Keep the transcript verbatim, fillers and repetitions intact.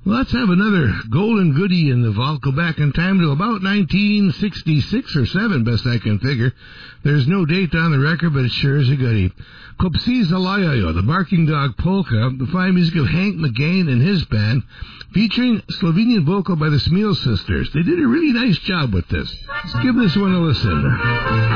Let's have another golden goodie in the vault. Go back in time to about nineteen sixty-six or seven, best I can figure. There's no date on the record, but it sure is a goodie. Kopsiza Layayo, the Barking Dog Polka, the fine music of Hank McGain and his band, featuring Slovenian vocal by the Smil Sisters. They did a really nice job with this. Let's give this one a listen.